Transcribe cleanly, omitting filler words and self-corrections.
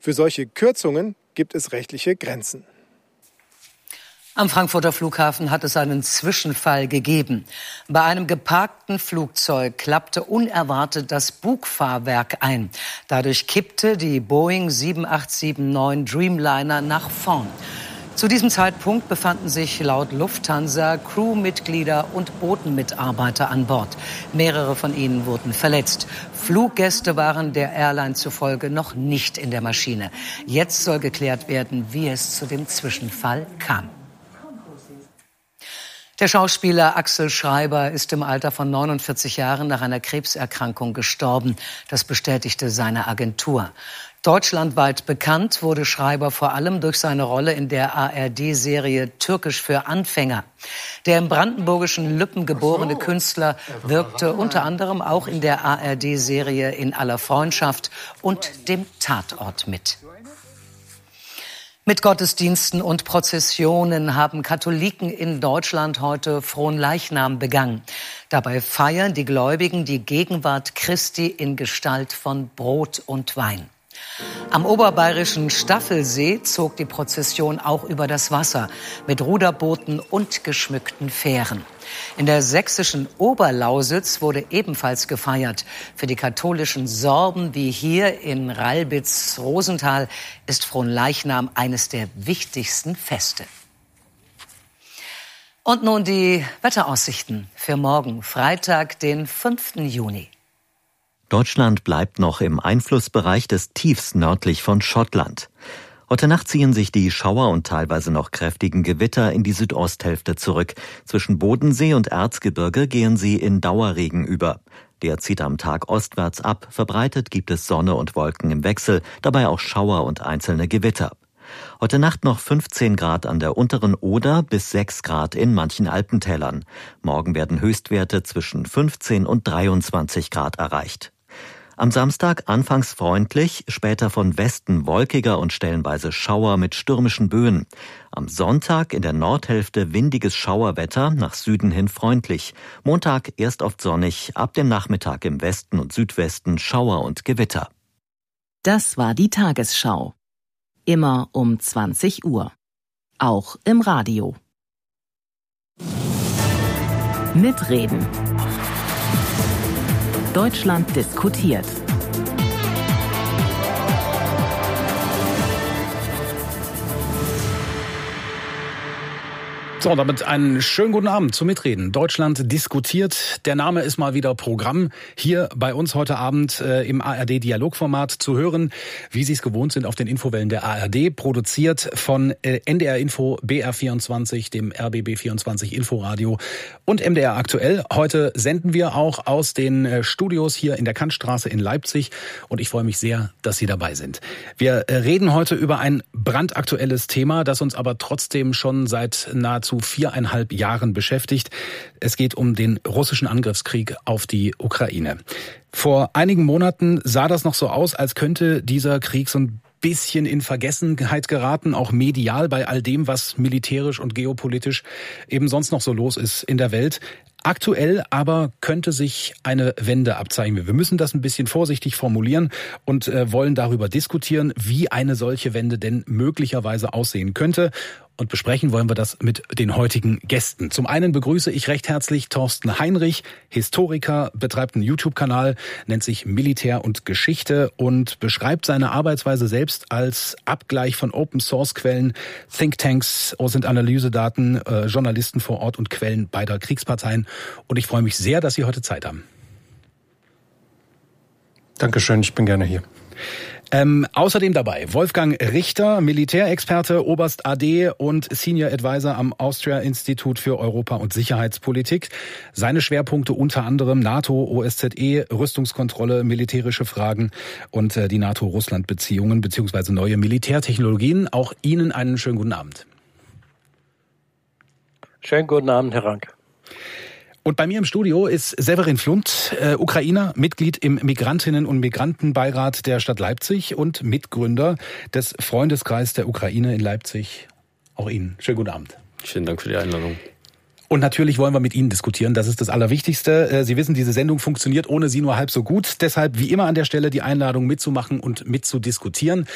Für solche Kürzungen gibt es rechtliche Grenzen. Am Frankfurter Flughafen hat es einen Zwischenfall gegeben. Bei einem geparkten Flugzeug klappte unerwartet das Bugfahrwerk ein. Dadurch kippte die Boeing 7879 Dreamliner nach vorn. Zu diesem Zeitpunkt befanden sich laut Lufthansa Crewmitglieder und Bodenmitarbeiter an Bord. Mehrere von ihnen wurden verletzt. Fluggäste waren der Airline zufolge noch nicht in der Maschine. Jetzt soll geklärt werden, wie es zu dem Zwischenfall kam. Der Schauspieler Axel Schreiber ist im Alter von 49 Jahren nach einer Krebserkrankung gestorben. Das bestätigte seine Agentur. Deutschlandweit bekannt wurde Schreiber vor allem durch seine Rolle in der ARD-Serie Türkisch für Anfänger. Der im brandenburgischen Lübben geborene Künstler wirkte unter anderem auch in der ARD-Serie In aller Freundschaft und dem Tatort mit. Mit Gottesdiensten und Prozessionen haben Katholiken in Deutschland heute Fronleichnam begangen. Dabei feiern die Gläubigen die Gegenwart Christi in Gestalt von Brot und Wein. Am oberbayerischen Staffelsee zog die Prozession auch über das Wasser mit Ruderbooten und geschmückten Fähren. In der sächsischen Oberlausitz wurde ebenfalls gefeiert. Für die katholischen Sorben wie hier in Ralbitz-Rosenthal ist Fronleichnam eines der wichtigsten Feste. Und nun die Wetteraussichten für morgen, Freitag, den 5. Juni. Deutschland bleibt noch im Einflussbereich des Tiefs nördlich von Schottland. Heute Nacht ziehen sich die Schauer und teilweise noch kräftigen Gewitter in die Südosthälfte zurück. Zwischen Bodensee und Erzgebirge gehen sie in Dauerregen über. Der zieht am Tag ostwärts ab. Verbreitet gibt es Sonne und Wolken im Wechsel, dabei auch Schauer und einzelne Gewitter. Heute Nacht noch 15 Grad an der unteren Oder bis 6 Grad in manchen Alpentälern. Morgen werden Höchstwerte zwischen 15 und 23 Grad erreicht. Am Samstag anfangs freundlich, später von Westen wolkiger und stellenweise Schauer mit stürmischen Böen. Am Sonntag in der Nordhälfte windiges Schauerwetter, nach Süden hin freundlich. Montag erst oft sonnig, ab dem Nachmittag im Westen und Südwesten Schauer und Gewitter. Das war die Tagesschau. Immer um 20 Uhr. Auch im Radio. Mitreden. Deutschland diskutiert. So, damit einen schönen guten Abend zum Mitreden. Deutschland diskutiert. Der Name ist mal wieder Programm. Hier bei uns heute Abend im ARD-Dialogformat zu hören, wie Sie es gewohnt sind auf den Infowellen der ARD. Produziert von NDR Info, BR24, dem RBB24 Inforadio und MDR Aktuell. Heute senden wir auch aus den Studios hier in der Kantstraße in Leipzig. Und ich freue mich sehr, dass Sie dabei sind. Wir reden heute über ein brandaktuelles Thema, das uns aber trotzdem schon seit nahezu 4,5 Jahren beschäftigt. Es geht um den russischen Angriffskrieg auf die Ukraine. Vor einigen Monaten sah das noch so aus, als könnte dieser Krieg so ein bisschen in Vergessenheit geraten, auch medial bei all dem, was militärisch und geopolitisch eben sonst noch so los ist in der Welt. Aktuell aber könnte sich eine Wende abzeichnen. Wir müssen das ein bisschen vorsichtig formulieren und wollen darüber diskutieren, wie eine solche Wende denn möglicherweise aussehen könnte. Und besprechen wollen wir das mit den heutigen Gästen. Zum einen begrüße ich recht herzlich Thorsten Heinrich, Historiker, betreibt einen YouTube-Kanal, nennt sich Militär und Geschichte und beschreibt seine Arbeitsweise selbst als Abgleich von Open-Source-Quellen, Thinktanks, sind Analysedaten, Journalisten vor Ort und Quellen beider Kriegsparteien. Und ich freue mich sehr, dass Sie heute Zeit haben. Dankeschön, ich bin gerne hier. Außerdem dabei Wolfgang Richter, Militärexperte, Oberst AD und Senior Advisor am Austria Institut für Europa- und Sicherheitspolitik. Seine Schwerpunkte unter anderem NATO, OSZE, Rüstungskontrolle, militärische Fragen und die NATO-Russland-Beziehungen bzw. neue Militärtechnologien. Auch Ihnen einen schönen guten Abend. Schönen guten Abend, Herr Rank. Und bei mir im Studio ist Severin Flund, Ukrainer, Mitglied im Migrantinnen- und Migrantenbeirat der Stadt Leipzig und Mitgründer des Freundeskreises der Ukraine in Leipzig. Auch Ihnen. Schönen guten Abend. Vielen Dank für die Einladung. Und natürlich wollen wir mit Ihnen diskutieren. Das ist das Allerwichtigste. Sie wissen, diese Sendung funktioniert ohne Sie nur halb so gut. Deshalb wie immer an der Stelle die Einladung mitzumachen und mitzudiskutieren.